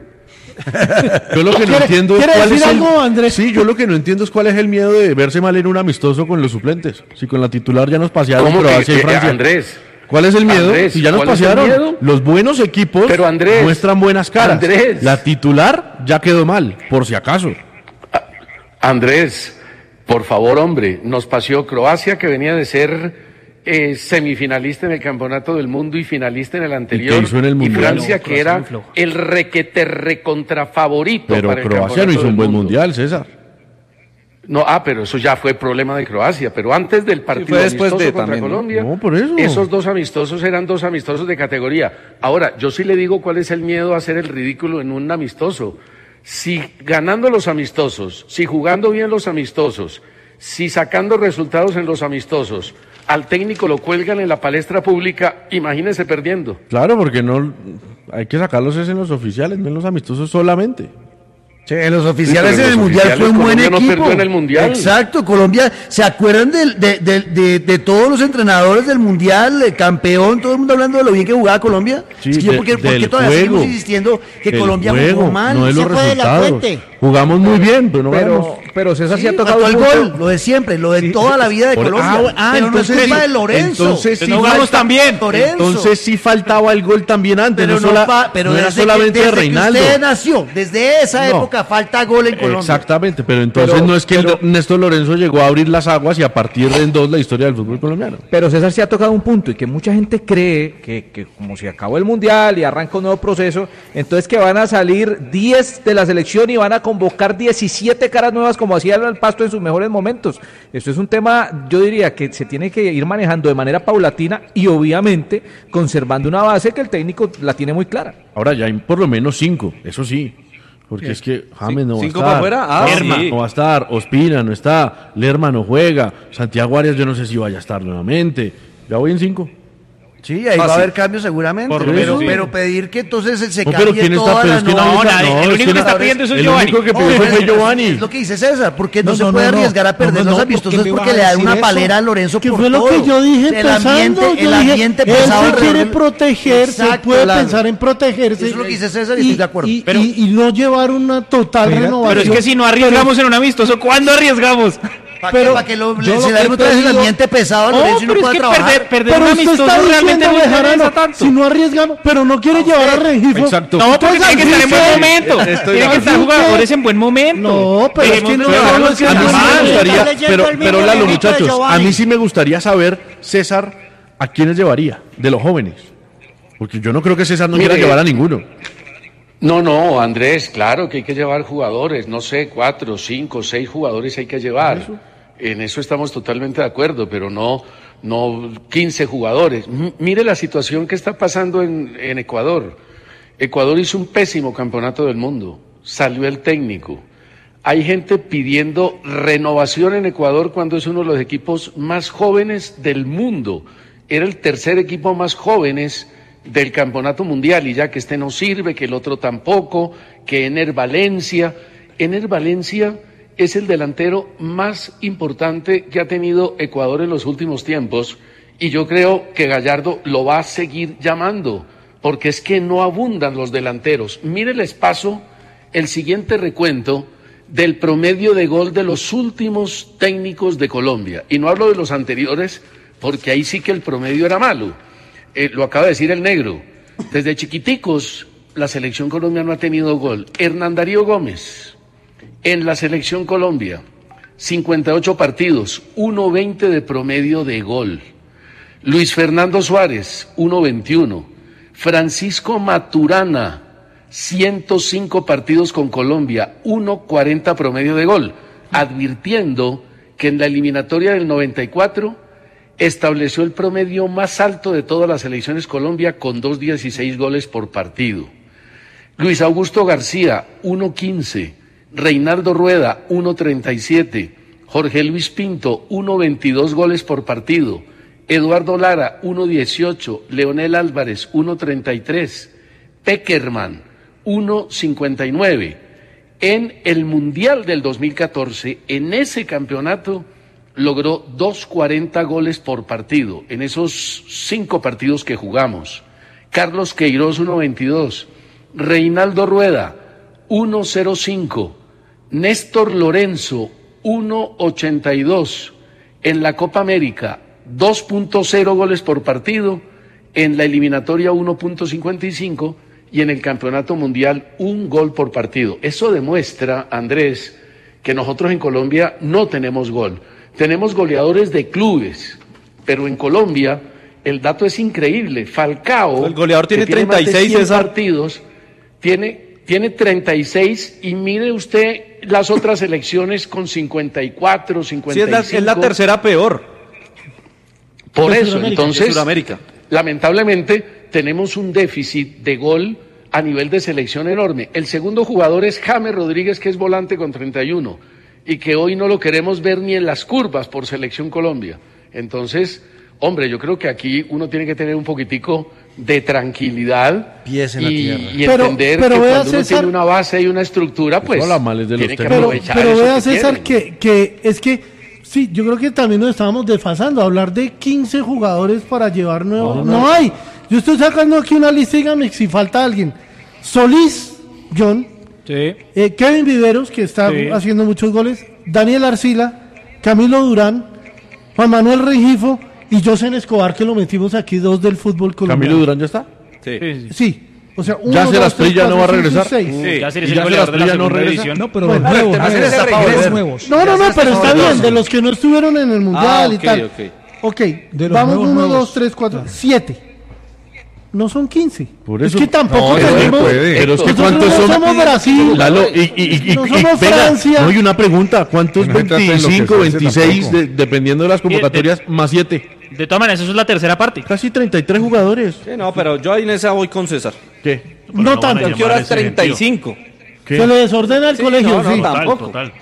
Yo lo que no entiendo es cuál es el... algo, Andrés? Sí, yo lo que no entiendo es cuál es el miedo de verse mal en un amistoso con los suplentes. Si con la titular ya nos pasearon Croacia y Francia. Andrés, ¿Cuál es el miedo? Andrés, si ya nos ¿cuál es el pasearon. miedo? Los buenos equipos Pero Andrés, muestran buenas caras. Andrés. La titular ya quedó mal, por si acaso. Andrés, por favor, hombre, nos paseó Croacia, que venía de ser eh, semifinalista en el Campeonato del Mundo y finalista en el anterior, ¿Y qué hizo en el y Mundial? Francia, No, que era el requete recontrafavorito Pero para el Croacia Campeonato no hizo del un buen Mundo. mundial, César. No, ah, pero eso ya fue problema de Croacia, pero antes del partido fue después amistoso de contra también, ¿no? Colombia, No, por eso. esos dos amistosos eran dos amistosos de categoría. Ahora, yo sí le digo cuál es el miedo a hacer el ridículo en un amistoso. Si ganando los amistosos, si jugando bien los amistosos, si sacando resultados en los amistosos, al técnico lo cuelgan en la palestra pública, imagínese perdiendo. Claro, porque no hay que sacarlos es en los oficiales, no en los amistosos solamente. Sí, los oficiales sí, en el Mundial fue un buen Colombia equipo. no perdió en el Mundial. Exacto, Colombia, ¿se acuerdan de, de, de, de, de todos los entrenadores del Mundial, el campeón, todo el mundo hablando de lo bien que jugaba Colombia? Sí, es que yo, de, ¿por qué, por qué todavía juego, seguimos insistiendo que el Colombia juego, jugó mal? no de los Se fue de la resultados. fuente. Jugamos muy bien, pero no Pero, ganamos. pero César sí, Sí, ha tocado faltó un el punto. gol, lo de siempre, lo de Sí. toda la vida de Por- Colombia. ah, ah, pero entonces, no es culpa de Lorenzo. Entonces sí, no jugamos falta- tan bien. Lorenzo. Entonces sí faltaba el gol también antes, pero no, no, sola- fa- pero no era desde solamente que, de desde que Reinaldo. usted nació, desde esa No. época falta gol en Colombia. Exactamente, pero entonces Pero- no es que el pero- Néstor Lorenzo llegó a abrir las aguas y a partir de en dos la historia del fútbol colombiano. Pero César sí ha tocado un punto y que mucha gente cree que, que como se acabó el Mundial y arranca un nuevo proceso, entonces que van a salir diez de la selección y van a convocar diecisiete caras nuevas como hacía el Pasto en sus mejores momentos. Esto es un tema, yo diría, que se tiene que ir manejando de manera paulatina y obviamente conservando una base que el técnico la tiene muy clara. Ahora ya hay por lo menos cinco, eso sí. Porque es que James no va a ¿Cinco estar. para afuera? Ah, Lerma sí. no va a estar. Ospina no está. Lerma no juega. Santiago Arias yo no sé si vaya a estar nuevamente. Ya voy en cinco. Sí, ahí va a haber cambios seguramente, Por pero, eso, sí. pero pedir que entonces se No, cambie pero ¿quién está? toda Pero la es que no, nadie no, está- nadie- no, el es único que que está no- pidiendo eso es el Giovanni. único que pidió Oh, fue es- Giovanni. Es lo que dice César, porque no, No, se no, puede no, no. arriesgar a perder No, no, los no, amistosos porque me porque vas le a dan una decir palera eso. a Lorenzo Que por fue lo todo. que yo dije el empezando, ambiente, yo el dije, ambiente él pesado se alrededor quiere del- protegerse, Exacto, puede claro. pensar en protegerse. Eso es lo que dice César y estoy de acuerdo. Y, Pero- y- y no llevar una total Pero renovación. es que si no arriesgamos en un amistoso, ¿cuándo arriesgamos? ¿Para qué, pa' que lo, yo se lo le que den otra vez el he pedido- ambiente pesado a Oh, Lorenzo y no pero es pueda que trabajar? perder, perder Pero un usted amistoso está realmente diciendo, no Bejarano, interesa tanto. si no arriesgamos, pero no quiere llevar a Rengifo. Exacto. No, porque tiene que estar en buen momento. Estoy- Tiene que estar jugadores en buen momento. No, pero es que no, Dejemos de no, dejarlos es que que A mí sí normal. me gustaría, Está leyendo pero, el mismo pero Lalo, librito de muchachos, a Giovanni. mí sí me gustaría saber, César, ¿a quiénes llevaría? De los jóvenes. Porque yo no creo que César no Mire, quiera llevar a ninguno. No, no, Andrés, claro que hay que llevar jugadores, no sé, cuatro, cinco, seis jugadores hay que llevar. En eso estamos totalmente de acuerdo, pero no, no quince jugadores. M- mire la situación que está pasando en, en Ecuador. Ecuador hizo un pésimo campeonato del mundo, salió el técnico. Hay gente pidiendo renovación en Ecuador cuando es uno de los equipos más jóvenes del mundo. Era el tercer equipo más jóvenes del campeonato mundial y ya que este no sirve, que el otro tampoco, que Ener Valencia. Ener Valencia es el delantero más importante que ha tenido Ecuador en los últimos tiempos y yo creo que Gallardo lo va a seguir llamando porque es que no abundan los delanteros. Mire, les paso el siguiente recuento del promedio de gol de los últimos técnicos de Colombia y no hablo de los anteriores porque ahí sí que el promedio era malo. Eh, lo acaba de decir el negro. Desde chiquiticos la selección Colombia no ha tenido gol. Hernán Darío Gómez en la selección Colombia, cincuenta y ocho partidos, uno veinte de promedio de gol. Luis Fernando Suárez, uno veintiuno. Francisco Maturana, ciento cinco partidos con Colombia, uno cuarenta promedio de gol, advirtiendo que en la eliminatoria del noventa y cuatro estableció el promedio más alto de todas las selecciones Colombia con dos dieciséis goles por partido. Luis Augusto García, uno quince. Reinaldo Rueda, uno treinta y siete. Jorge Luis Pinto, uno veintidós goles por partido. Eduardo Lara, uno dieciocho. Leonel Álvarez, uno treinta y tres. Peckerman, uno cincuenta y nueve. En el Mundial del dos mil catorce, en ese campeonato, logró dos cuarenta goles por partido, en esos cinco partidos que jugamos. Carlos Queiroz, uno veintidós. Reinaldo Rueda, uno cero cinco. Néstor Lorenzo, uno ochenta y dos. En la Copa América, dos punto cero goles por partido. En la eliminatoria, uno punto cincuenta y cinco. Y en el Campeonato Mundial, un gol por partido. Eso demuestra, Andrés, que nosotros en Colombia no tenemos gol. Tenemos goleadores de clubes, pero en Colombia el dato es increíble. Falcao, el goleador tiene que tiene más de treinta y seis, cien César. partidos, tiene, tiene treinta y seis y mire usted las otras selecciones con cincuenta y cuatro, cincuenta y Sí, es cinco. la, es la tercera peor. Por De eso, Sudamérica, entonces, de Sudamérica. lamentablemente, tenemos un déficit de gol a nivel de selección enorme. El segundo jugador es James Rodríguez, que es volante con treinta y uno, y que hoy no lo queremos ver ni en las curvas por Selección Colombia. Entonces, hombre, yo creo que aquí uno tiene que tener un poquitico de tranquilidad Pies en la y, tierra. y Pero- entender pero que vea, cuando uno César- tiene una base y una estructura, pues habla mal es de los tiene que técnicos. Pero, aprovechar pero eso vea, que César, tienen. que, que es que sí, yo creo que también nos estamos desfasando. Hablar de quince jugadores para llevar nuevos. No, No, no. hay. Yo estoy sacando aquí una lista, dígame si falta alguien. Solís, John. Sí. Eh, Kevin Viveros, que está Sí. haciendo muchos goles. Daniel Arcila. Camilo Durán. Juan Manuel Rengifo. Y José Escobar, que lo metimos aquí, dos del fútbol colombiano. ¿Camilo Durán ya está? Sí. Sí. O sea, uno, ¿Ya dos, Serás tres, Prilla no va a cuatro, cinco, regresar? seis. Sí. Ya se ¿Y es ya el goleador de la Serás Prilla no segunda regresa? edición. No, pero Bueno, los nuevos, el tema nuevos, es ese los regreso. nuevos. No, no, no, pero está favorito. bien, de los que no estuvieron en el mundial Ah, y ok, tal. ok. Ok, De los vamos nuevos, uno, nuevos. dos, tres, cuatro, siete. No son quince. Por Es eso- que tampoco No, es que tenemos. puede. Pero es que Nosotros ¿cuántos no son? somos Brasil. Lalo, y, y, y, y- No y- somos venga, Francia. no, y una pregunta, ¿cuántos No se trata de veinticinco, enloquecerse veintiséis, tampoco. de- dependiendo de las convocatorias, más siete? De todas maneras, eso es la tercera parte. Casi treinta y tres jugadores. Sí, no, pero yo ahí en esa voy con César. ¿Qué? Pero No van a tanto. llamar ¿Qué hora a es ese treinta y gentío. cinco? ¿Qué? Se le desordena el Sí, colegio, no, no, sí. Total, tampoco. total.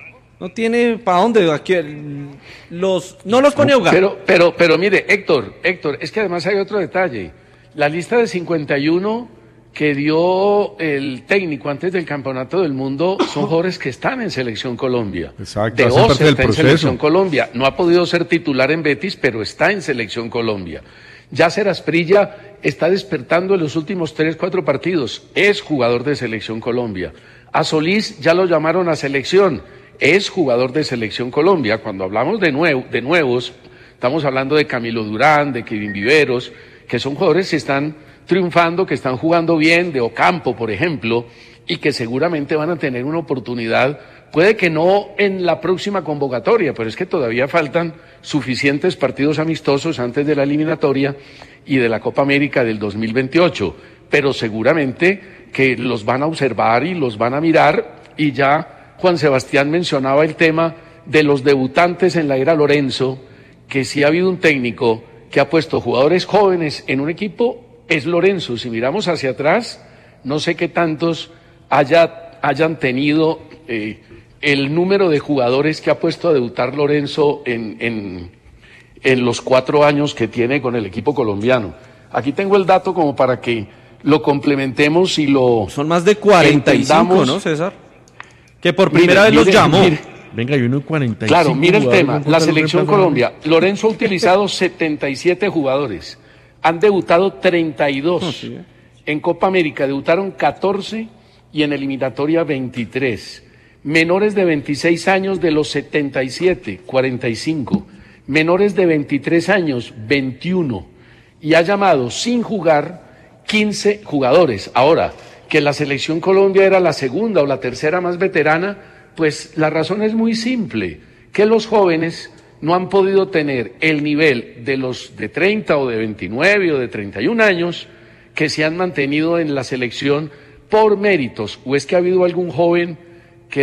No tiene para dónde. Aquí el- los, no los pone a jugar. Pero, pero, pero mire, Héctor, Héctor, es que además hay otro detalle. La lista de cincuenta y uno que dio el técnico antes del Campeonato del Mundo son jugadores que están en Selección Colombia. Exacto, De hacen Oce parte del está en proceso. Selección Colombia. No ha podido ser titular en Betis, pero está en Selección Colombia. Yacer Asprilla está despertando en los últimos tres, cuatro partidos. Es jugador de Selección Colombia. A Solís ya lo llamaron a selección. Es jugador de Selección Colombia. Cuando hablamos de, nuevo, de nuevos, estamos hablando de Camilo Durán, de Kevin Viveros, que son jugadores que están triunfando, que están jugando bien, de Ocampo, por ejemplo, y que seguramente van a tener una oportunidad, puede que no en la próxima convocatoria, pero es que todavía faltan suficientes partidos amistosos antes de la eliminatoria y de la Copa América del dos mil veintiocho, pero seguramente que los van a observar y los van a mirar, y ya Juan Sebastián mencionaba el tema de los debutantes en la era Lorenzo, que si ha habido un técnico que ha puesto jugadores jóvenes en un equipo, es Lorenzo. Si miramos hacia atrás, no sé qué tantos haya, hayan tenido eh, el número de jugadores que ha puesto a debutar Lorenzo en, en, en los cuatro años que tiene con el equipo colombiano. Aquí tengo el dato como para que lo complementemos y lo Son más de cuarenta y cinco, entendamos. ¿no, César? Que por primera Mire, vez los mire, llamó. mire. Venga, hay uno en cuarenta y cinco. Claro, mire el jugadores, tema. ¿con La cuántos selección reemplazos? Colombia. Lorenzo ha utilizado setenta y siete jugadores. Han debutado treinta y dos. En Copa América debutaron catorce y en eliminatoria veintitrés. Menores de veintiséis años de los setenta y siete, cuarenta y cinco. Menores de veintitrés años, veintiuno. Y ha llamado sin jugar quince jugadores. Ahora, que la selección Colombia era la segunda o la tercera más veterana, pues la razón es muy simple, que los jóvenes no han podido tener el nivel de los de treinta o de veintinueve o de treinta y un años que se han mantenido en la selección por méritos. ¿O es que ha habido algún joven que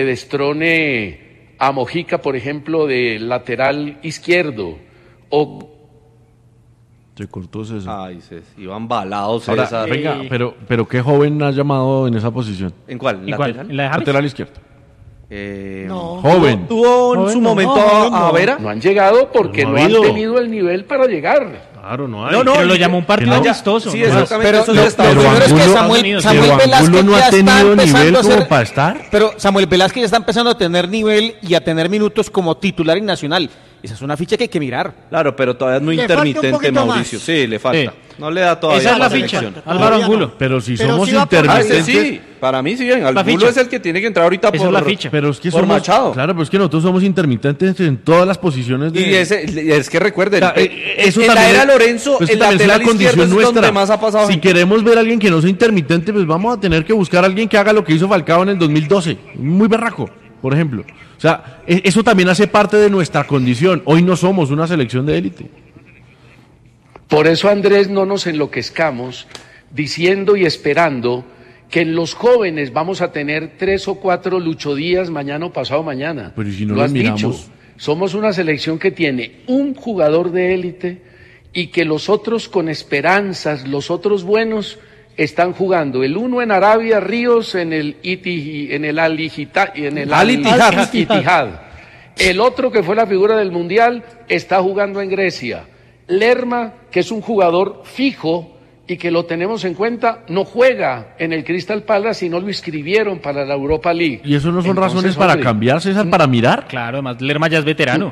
destrone a Mojica, por ejemplo, de lateral izquierdo? O Se cortó César. Ay, César, iban balados, Ahora, César. venga, pero, pero ¿qué joven ha llamado en esa posición? ¿En cuál? ¿En cuál? ¿Lateral? ¿En la de James? Lateral izquierdo. Eh, No. Joven. ¿Tuvo en Joven su no, momento joven a, a no. Vera? no han llegado porque No no, ha han habido. tenido el nivel para llegar. Claro, no hay. No, no, Pero lo y- llamó un partido que no. amistoso. Sí, ¿no? exactamente. Pero eso lo, ya está. lo Pero primero es que Angulo- Samuel, Estados Samuel Pero Velázquez Angulo no ya ha está tenido empezando nivel a como ser- para estar. Pero Samuel Velázquez ya está empezando a tener nivel y a tener minutos como titular y nacional. Esa es una ficha que hay que mirar. Claro, pero todavía es muy Le falta un intermitente, poquito Mauricio. más. Sí, le falta. Sí. No le da todavía Esa es la selección. ficha. Álvaro Todavía Angulo. no. Pero si Pero somos sí va por- Ah, ese intermitentes. sí, para mí sí, en La Angulo ficha. es el que tiene que entrar ahorita Esa por es la ficha. Pero es que por somos, Machado. claro, pero es que nosotros somos intermitentes en todas las posiciones de. Y ese, es que recuerden, O sea, eh, eso en también la era es- Lorenzo, pues el también es lateral una izquierdo condición es donde nuestra. más ha pasado. Si gente. queremos ver a alguien que no sea intermitente, pues vamos a tener que buscar a alguien que haga lo que hizo Falcao en el dos mil doce. Muy berraco, por ejemplo. O sea, e- eso también hace parte de nuestra condición. Hoy no somos una selección de élite. Por eso, Andrés, no nos enloquezcamos diciendo y esperando que en los jóvenes vamos a tener tres o cuatro luchodías mañana o pasado mañana. Pero ¿y si no Lo los has miramos? dicho. Somos una selección que tiene un jugador de élite y que los otros con esperanzas, los otros buenos, están jugando. El uno en Arabia, Ríos en el Iti, en el Al Ittihad, en el Al Ittihad. Al Ittihad. El otro que fue la figura del Mundial está jugando en Grecia. Lerma, que es un jugador fijo y que lo tenemos en cuenta, no juega en el Crystal Palace y no lo inscribieron para la Europa League. ¿Y eso no son Entonces, razones para hombre, cambiar, César, para mirar? Claro, además Lerma ya es veterano.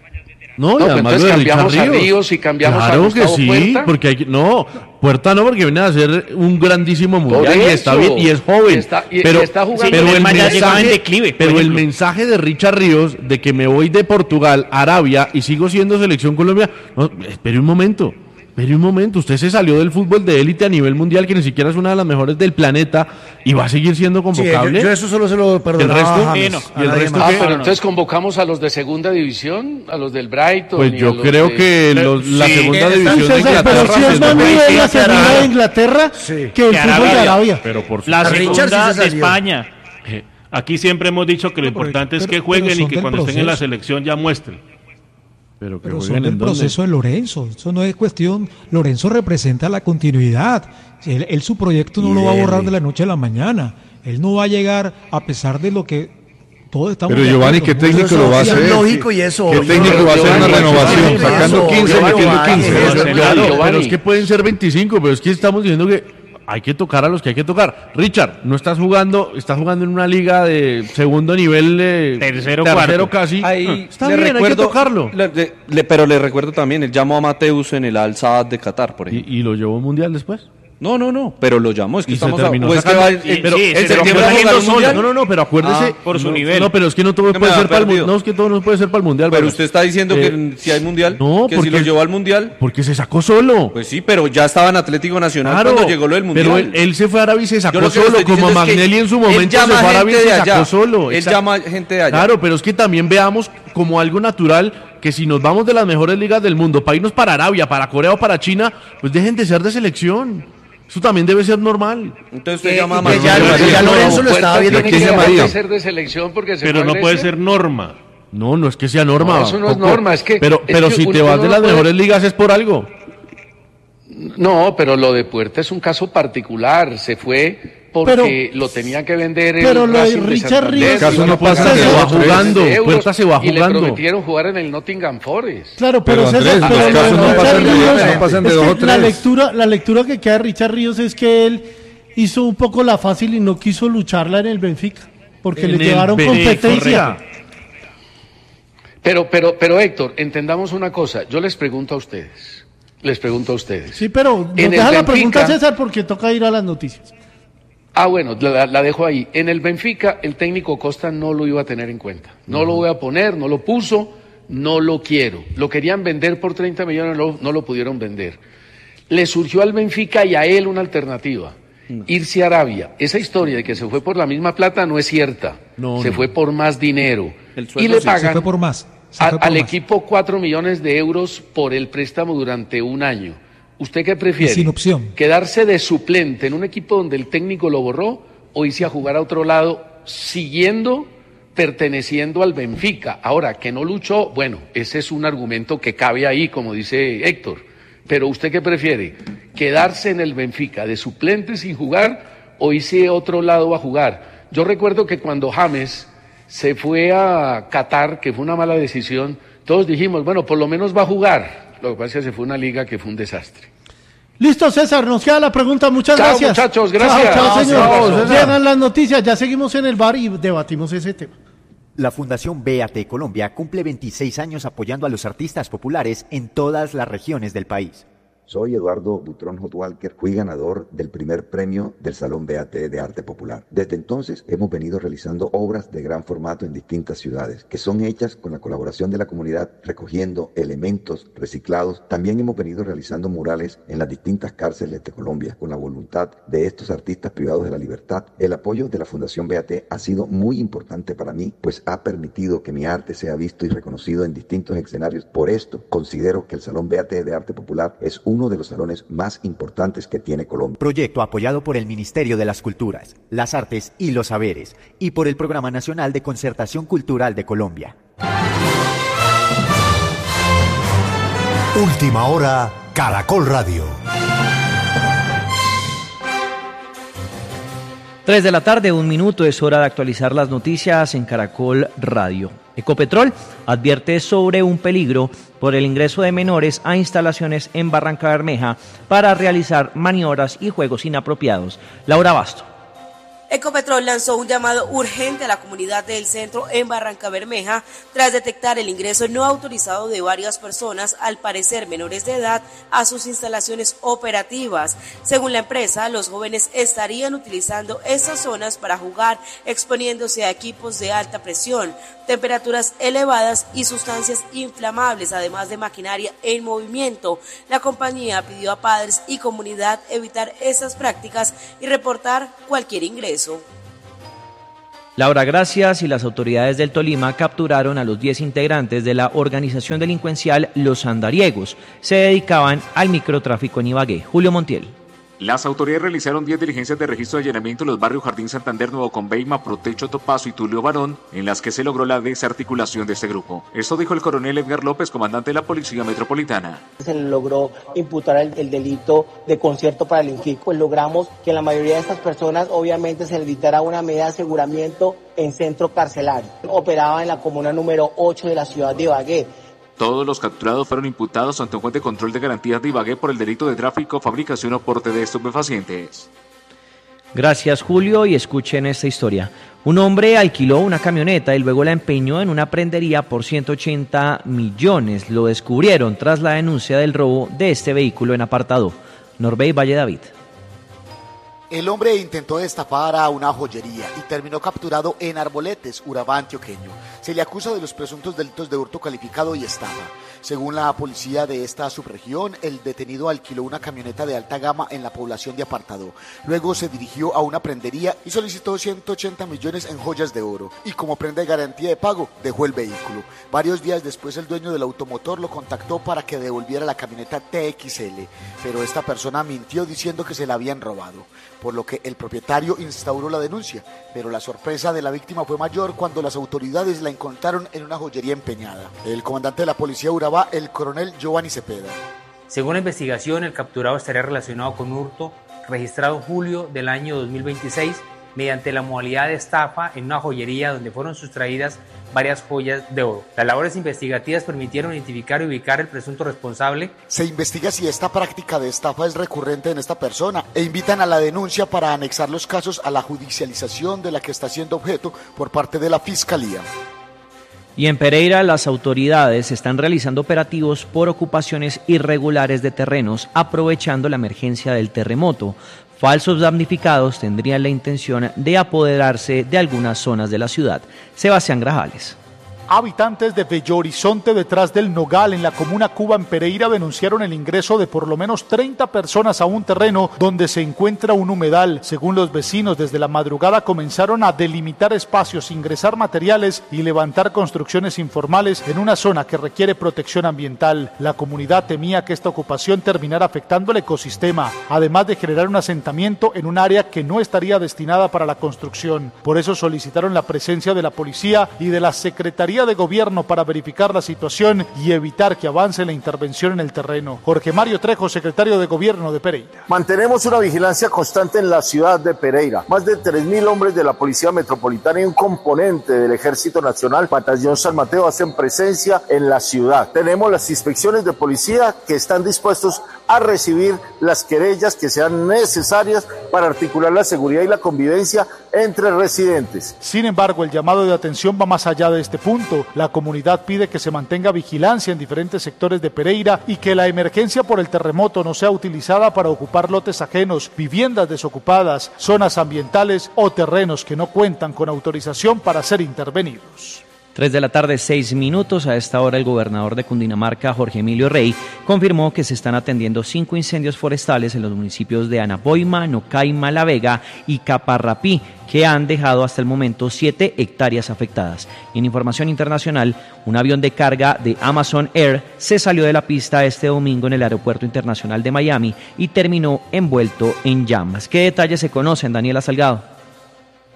No, No, y además entonces lo de cambiamos Richard a Ríos y cambiamos a claro Gustavo que sí, Puerta. porque hay que, no, Puerta no, porque viene a hacer un grandísimo mundial y eso. está bien y es joven. Y está- y- pero y está jugando. pero Sí, el Lerma ya llegaba en mensaje, declive, por pero el ejemplo. mensaje de Richard Ríos de que me voy de Portugal a Arabia y sigo siendo selección Colombia, no, espere un momento. Espere un momento, usted se salió del fútbol de élite a nivel mundial, que ni siquiera es una de las mejores del planeta, y va a seguir siendo Sí, convocable. yo, yo eso solo se lo perdonaba ¿El resto? a James, Eh, no. a ¿Y el nadie resto más. Ah, qué? pero entonces convocamos a los de segunda división, a los del Brighton. Pues y a yo los creo de- que los- la Sí, segunda que división están- de César, pero Inglaterra si es haciendo más bien. nivel la Sí, segunda claro. de Inglaterra que el Que fútbol de Arabia. Arabia. Pero por La supuesto. segunda de España. Eh, Aquí siempre hemos dicho que lo importante es pero- que jueguen pero y son que del cuando estén en la proceso. selección ya muestren. Pero que Pero jueguen son en del dónde. proceso de Lorenzo. Eso no es cuestión. Lorenzo representa la continuidad. Él, él su proyecto no lo va a borrar de la noche a la mañana. Él no va a llegar a pesar de lo que todos estamos. Pero de Giovanni, acuerdo, ¿qué ¿no? técnico lo va a sí, es hacer? lógico y eso, ¿Qué obvio. técnico va a hacer una Giovanni, renovación? Giovanni, Sacando eso, quince, Giovanni, metiendo quince. eso, Claro, Giovanni, pero Giovanni. es que pueden ser veinticinco, pero es que estamos diciendo que hay que tocar a los que hay que tocar. Richard, no estás jugando, estás jugando en una liga de segundo nivel, de Tercero, tercero cuarto. casi. Ahí Está le bien, hay que recuerdo- tocarlo. le- le- le- pero le recuerdo también, él llamó a Mateus en el Al Saad de Qatar, por ejemplo. ¿Y, y lo llevó al mundial después? No, no, no, pero lo llamó, es que Y se estamos a- terminó o es que sacando- va- y- eh, pero sí, en se septiembre terminó va a jugando jugar un mundial. solo. No, no, no, pero acuérdese. Ah, por su no, nivel. No, pero es que no todo Que me puede había ser para el perdido. mundial. No, es que todo no puede ser para el mundial. Pero Vargas. usted está diciendo Eh, que si hay mundial, no, que porque, si lo llevó al mundial. Porque se sacó solo. Pues sí, pero ya estaba en Atlético Nacional Claro, cuando llegó lo del mundial. pero él, él se fue a Arabia y se sacó Yo lo que le solo, estoy como diciendo es que Magnelli en su él momento se llama fue a Arabia y gente se de sacó allá. solo. Él Exacto. llama gente de allá. Claro, pero es que también veamos como algo natural que si nos vamos de las mejores ligas del mundo para irnos para Arabia, para Corea o para China, pues dejen de ser de selección. Eso también debe ser normal. Entonces usted Que- llama a que María ya- María. ya Lorenzo lo Puerta estaba viendo tiene que que se dejar María. de ser de selección porque se Pero fue a no puede Grecia. ser norma. No, no es que sea norma. No, eso no es Coco. norma, es que- Pero, es pero que si uno te vas no de las puede- mejores ligas es por algo. No, pero lo de Puerta es un caso particular. Se fue porque lo tenía que vender el pero lo de Racing de Richard Santander. Ríos- Y El caso iba no a pagar pasa de dos va millones de jugando, euros, Puerta se va Y le jugando. prometieron jugar en el Nottingham Forest. Claro, pero, Pero, César, Andrés, pero los lo de casos no Richard pasan de- Ríos- no pasan de es dos que o la tres. lectura, la lectura que queda de Richard Ríos es que él hizo un poco la fácil y no quiso lucharla en el Benfica, porque En le el llevaron Benfica, competencia. Pero, pero, pero Héctor, entendamos una cosa. Yo les pregunto a ustedes. Les pregunto a ustedes. Sí, pero nos En el deja la Benfica- pregunta, César, porque toca ir a las noticias. Ah, bueno, la, la dejo ahí. En el Benfica, el técnico Costa no lo iba a tener en cuenta. No lo voy a poner, no lo puso, no lo quiero. Lo querían vender por treinta millones, no, no lo pudieron vender. Le surgió al Benfica y a él una alternativa. Irse a Arabia. Esa historia de que se fue por la misma plata no es cierta. No, se no. fue por más dinero. El Y sueldo le sí. pagan Se fue por más. se a- fue por al más. equipo cuatro millones de euros por el préstamo durante un año. ¿Usted qué prefiere? Y sin opción. ¿Quedarse de suplente en un equipo donde el técnico lo borró o irse a jugar a otro lado siguiendo perteneciendo al Benfica? Ahora, que no luchó, bueno, ese es un argumento que cabe ahí, como dice Héctor. Pero ¿usted qué prefiere? ¿Quedarse en el Benfica de suplente sin jugar o irse a otro lado a jugar? Yo recuerdo que cuando James se fue a Qatar, que fue una mala decisión, todos dijimos, bueno, por lo menos va a jugar. Lo que pasa es que se fue una liga que fue un desastre. Listo, César, nos queda la pregunta. Muchas Chao, gracias. muchachos, gracias. Chao, chao, señor. Chao, César. Llegan las noticias, ya seguimos en el bar y debatimos ese tema. La Fundación B A T Colombia cumple veintiséis años apoyando a los artistas populares en todas las regiones del país. Soy Eduardo Butrón Hot Walker, fui ganador del primer premio del Salón B A T de Arte Popular. Desde entonces hemos venido realizando obras de gran formato en distintas ciudades, que son hechas con la colaboración de la comunidad, recogiendo elementos reciclados. También hemos venido realizando murales en las distintas cárceles de Colombia, con la voluntad de estos artistas privados de la libertad. El apoyo de la Fundación B A T ha sido muy importante para mí, pues ha permitido que mi arte sea visto y reconocido en distintos escenarios. Por esto, considero que el Salón B A T de Arte Popular es uno de los salones más importantes que tiene Colombia. Proyecto apoyado por el Ministerio de las Culturas, las Artes y los Saberes y por el Programa Nacional de Concertación Cultural de Colombia. Última hora, Caracol Radio. tres de la tarde, un minuto, es hora de actualizar las noticias en Caracol Radio. Ecopetrol advierte sobre un peligro por el ingreso de menores a instalaciones en Barrancabermeja para realizar maniobras y juegos inapropiados. Laura Basto. Ecopetrol lanzó un llamado urgente a la comunidad del centro en Barrancabermeja tras detectar el ingreso no autorizado de varias personas, al parecer menores de edad, a sus instalaciones operativas. Según la empresa, los jóvenes estarían utilizando estas zonas para jugar, exponiéndose a equipos de alta presión, temperaturas elevadas y sustancias inflamables, además de maquinaria en movimiento. La compañía pidió a padres y comunidad evitar esas prácticas y reportar cualquier ingreso. Laura, gracias. Y las autoridades del Tolima capturaron a los diez integrantes de la organización delincuencial Los Andariegos. Se dedicaban al microtráfico en Ibagué. Julio Montiel. Las autoridades realizaron diez diligencias de registro de allanamiento en los barrios Jardín Santander, Nuevo Conveima, Protecho, Topazo y Tulio Barón, en las que se logró la desarticulación de este grupo. Esto dijo el coronel Edgar López, comandante de la Policía Metropolitana. Se logró imputar el, el delito de concierto para delinquir, pues logramos que la mayoría de estas personas obviamente se les dictara una medida de aseguramiento en centro carcelario. Operaba en la comuna número ocho de la ciudad de Ibagué. Todos los capturados fueron imputados ante un juez de control de garantías de Ibagué por el delito de tráfico, fabricación o porte de estupefacientes. Gracias, Julio, y escuchen esta historia. Un hombre alquiló una camioneta y luego la empeñó en una prendería por ciento ochenta millones. Lo descubrieron tras la denuncia del robo de este vehículo en Apartado. Norbey Valle David. El hombre intentó destapar a una joyería y terminó capturado en Arboletes, Urabá antioqueño. Se le acusa de los presuntos delitos de hurto calificado y estafa. Según la policía de esta subregión, el detenido alquiló una camioneta de alta gama en la población de Apartado. Luego se dirigió a una prendería y solicitó ciento ochenta millones en joyas de oro. Y como prenda de garantía de pago, dejó el vehículo. Varios días después, el dueño del automotor lo contactó para que devolviera la camioneta T X L. Pero esta persona mintió diciendo que se la habían robado, por lo que el propietario instauró la denuncia, pero la sorpresa de la víctima fue mayor cuando las autoridades la encontraron en una joyería empeñada. El comandante de la policía de Urabá, el coronel Giovanni Cepeda. Según la investigación, el capturado estaría relacionado con un hurto registrado en julio del año dos mil veintiséis mediante la modalidad de estafa en una joyería donde fueron sustraídas varias joyas de oro. Las labores investigativas permitieron identificar y ubicar el presunto responsable. Se investiga si esta práctica de estafa es recurrente en esta persona e invitan a la denuncia para anexar los casos a la judicialización de la que está siendo objeto por parte de la Fiscalía. Y en Pereira, las autoridades están realizando operativos por ocupaciones irregulares de terrenos, aprovechando la emergencia del terremoto. Falsos damnificados tendrían la intención de apoderarse de algunas zonas de la ciudad. Sebastián Grajales. Habitantes de Bello Horizonte, detrás del Nogal, en la comuna Cuba, en Pereira, denunciaron el ingreso de por lo menos treinta personas a un terreno donde se encuentra un humedal. Según los vecinos, desde la madrugada comenzaron a delimitar espacios, ingresar materiales y levantar construcciones informales en una zona que requiere protección ambiental. La comunidad temía que esta ocupación terminara afectando el ecosistema, además de generar un asentamiento en un área que no estaría destinada para la construcción. Por eso solicitaron la presencia de la policía y de la Secretaría de Gobierno para verificar la situación y evitar que avance la intervención en el terreno. Jorge Mario Trejo, secretario de Gobierno de Pereira. Mantenemos una vigilancia constante en la ciudad de Pereira. Más de tres mil hombres de la Policía Metropolitana y un componente del Ejército Nacional, Batallón San Mateo, hacen presencia en la ciudad. Tenemos las inspecciones de policía que están dispuestos a recibir las querellas que sean necesarias para articular la seguridad y la convivencia entre residentes. Sin embargo, el llamado de atención va más allá de este punto. La comunidad pide que se mantenga vigilancia en diferentes sectores de Pereira y que la emergencia por el terremoto no sea utilizada para ocupar lotes ajenos, viviendas desocupadas, zonas ambientales o terrenos que no cuentan con autorización para ser intervenidos. Tres de la tarde, seis minutos. A esta hora el gobernador de Cundinamarca, Jorge Emilio Rey, confirmó que se están atendiendo cinco incendios forestales en los municipios de Anapoima, Nocaima, La Vega y Caparrapí, que han dejado hasta el momento siete hectáreas afectadas. Y en información internacional, un avión de carga de Amazon Air se salió de la pista este domingo en el Aeropuerto Internacional de Miami y terminó envuelto en llamas. ¿Qué detalles se conocen, Daniela Salgado?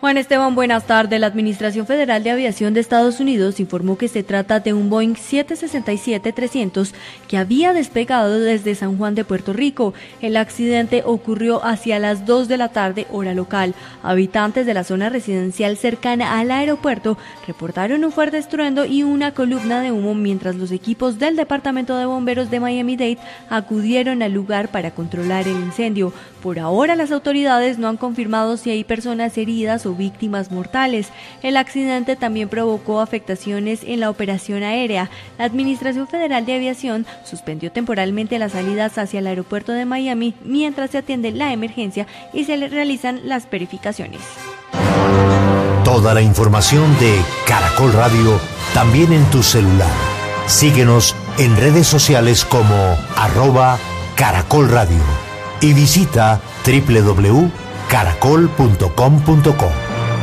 Juan Esteban, buenas tardes. La Administración Federal de Aviación de Estados Unidos informó que se trata de un Boeing siete sesenta y siete trescientos que había despegado desde San Juan de Puerto Rico. El accidente ocurrió hacia las dos de la tarde, hora local. Habitantes de la zona residencial cercana al aeropuerto reportaron un fuerte estruendo y una columna de humo mientras los equipos del Departamento de Bomberos de Miami-Dade acudieron al lugar para controlar el incendio. Por ahora, las autoridades no han confirmado si hay personas heridas o víctimas mortales. El accidente también provocó afectaciones en la operación aérea. La Administración Federal de Aviación suspendió temporalmente las salidas hacia el aeropuerto de Miami mientras se atiende la emergencia y se le realizan las verificaciones. Toda la información de Caracol Radio también en tu celular. Síguenos en redes sociales como arroba Caracol Radio y visita doble u doble u doble u punto caracol punto com punto co.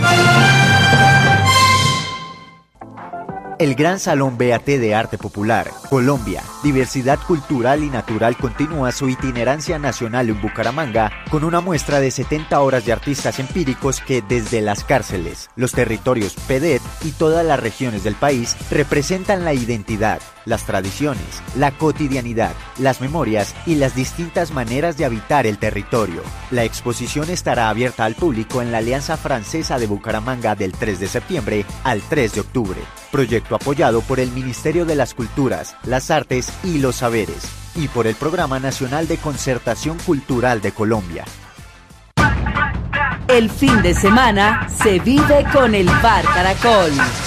El Gran Salón B A T de Arte Popular, Colombia, Diversidad Cultural y Natural continúa su itinerancia nacional en Bucaramanga con una muestra de setenta horas de artistas empíricos que desde las cárceles, los territorios P D E T y todas las regiones del país representan la identidad, las tradiciones, la cotidianidad, las memorias y las distintas maneras de habitar el territorio. La exposición estará abierta al público en la Alianza Francesa de Bucaramanga del tres de septiembre al tres de octubre. Proyecto apoyado por el Ministerio de las Culturas, las Artes y los Saberes y por el Programa Nacional de Concertación Cultural de Colombia. El fin de semana se vive con el Bar Caracol.